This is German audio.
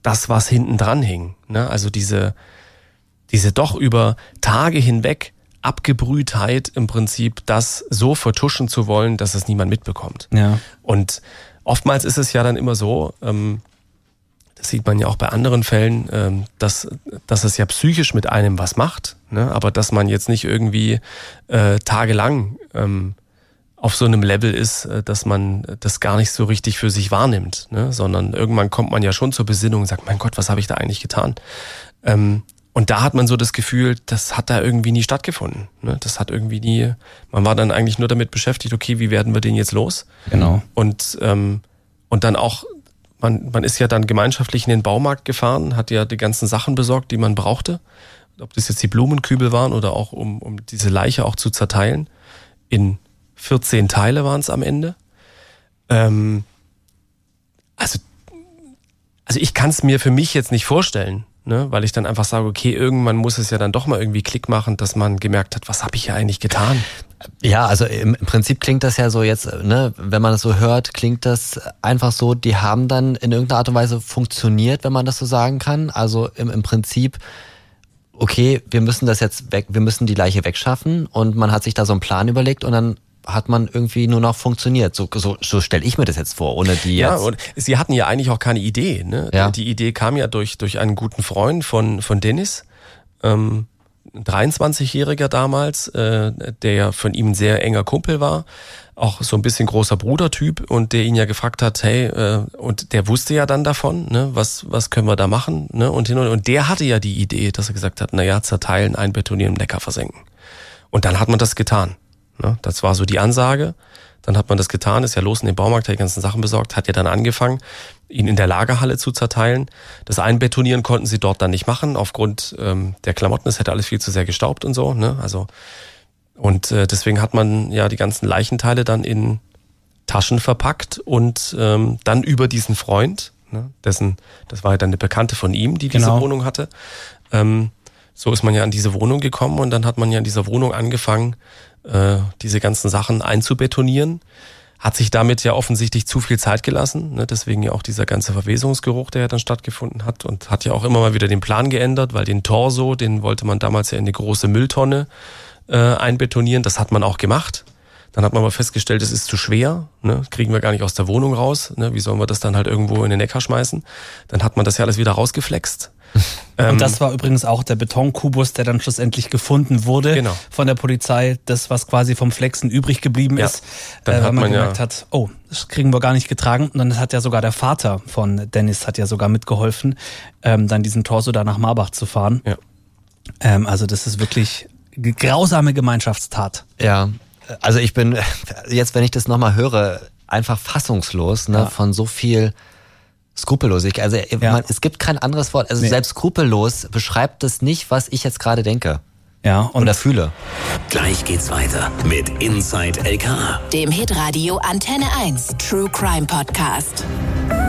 das, was hinten dran hing. Ne? Also diese doch über Tage hinweg Abgebrühtheit im Prinzip, das so vertuschen zu wollen, dass es niemand mitbekommt. Ja. Und oftmals ist es ja dann immer so, das sieht man ja auch bei anderen Fällen, dass es ja psychisch mit einem was macht, ne? Aber dass man jetzt nicht irgendwie tagelang auf so einem Level ist, dass man das gar nicht so richtig für sich wahrnimmt, ne? Sondern irgendwann kommt man ja schon zur Besinnung und sagt, mein Gott, was habe ich da eigentlich getan? Und da hat man so das Gefühl, das hat da irgendwie nie stattgefunden. Ne? Das hat irgendwie nie, man war dann eigentlich nur damit beschäftigt, okay, wie werden wir den jetzt los? Genau. Und dann auch, man ist ja dann gemeinschaftlich in den Baumarkt gefahren, hat ja die ganzen Sachen besorgt, die man brauchte. Ob das jetzt die Blumenkübel waren oder auch um diese Leiche auch zu zerteilen. In 14 Teile waren es am Ende. Also ich kann es mir für mich jetzt nicht vorstellen, ne, weil ich dann einfach sage, okay, irgendwann muss es ja dann doch mal irgendwie Klick machen, dass man gemerkt hat, was habe ich ja eigentlich getan? Ja, also im Prinzip klingt das ja so jetzt, ne, wenn man das so hört, klingt das einfach so, die haben dann in irgendeiner Art und Weise funktioniert, wenn man das so sagen kann. Also im Prinzip, okay, wir müssen das jetzt weg, wir müssen die Leiche wegschaffen und man hat sich da so einen Plan überlegt und dann hat man irgendwie nur noch funktioniert. So stelle ich mir das jetzt vor, ohne die jetzt... Ja, und sie hatten ja eigentlich auch keine Idee. Ne? Ja. Die Idee kam ja durch einen guten Freund von Dennis, ein 23-Jähriger damals, der ja von ihm ein sehr enger Kumpel war, auch so ein bisschen großer Brudertyp und der ihn ja gefragt hat, hey, und der wusste ja dann davon, ne, was können wir da machen, ne, und der hatte ja die Idee, dass er gesagt hat, naja, zerteilen, einbetonieren, im Neckar versenken. Und dann hat man das getan. Ne? Das war so die Ansage. Dann hat man das getan, ist ja los in den Baumarkt, hat die ganzen Sachen besorgt, hat ja dann angefangen, ihn in der Lagerhalle zu zerteilen. Das Einbetonieren konnten sie dort dann nicht machen, aufgrund der Klamotten. Es hätte alles viel zu sehr gestaubt und so. Ne? Also und deswegen hat man ja die ganzen Leichenteile dann in Taschen verpackt und dann über diesen Freund, ne? Das war ja dann eine Bekannte von ihm, die diese Wohnung hatte. So ist man ja an diese Wohnung gekommen und dann hat man ja in dieser Wohnung angefangen, diese ganzen Sachen einzubetonieren, hat sich damit ja offensichtlich zu viel Zeit gelassen, ne? Deswegen ja auch dieser ganze Verwesungsgeruch, der ja dann stattgefunden hat und hat ja auch immer mal wieder den Plan geändert, weil den Torso, den wollte man damals ja in eine große Mülltonne einbetonieren, das hat man auch gemacht. Dann hat man aber festgestellt, es ist zu schwer, ne? Kriegen wir gar nicht aus der Wohnung raus, ne? Wie sollen wir das dann halt irgendwo in den Neckar schmeißen? Dann hat man das ja alles wieder rausgeflext. Und das war übrigens auch der Betonkubus, der dann schlussendlich gefunden wurde von der Polizei. Das, was quasi vom Flexen übrig geblieben ist, weil man gemerkt hat, oh, das kriegen wir gar nicht getragen. Und dann hat ja sogar der Vater von Dennis hat ja sogar mitgeholfen, dann diesen Torso da nach Marbach zu fahren. Ja. Also das ist wirklich eine grausame Gemeinschaftstat. Ja, also ich bin jetzt, wenn ich das nochmal höre, einfach fassungslos, ne, von so viel Skrupellosigkeit. Also es gibt kein anderes Wort. Also selbst skrupellos beschreibt das nicht, was ich jetzt gerade denke. Ja, oder fühle. Gleich geht's weiter mit Inside LKA, dem Hitradio Antenne 1 True Crime Podcast.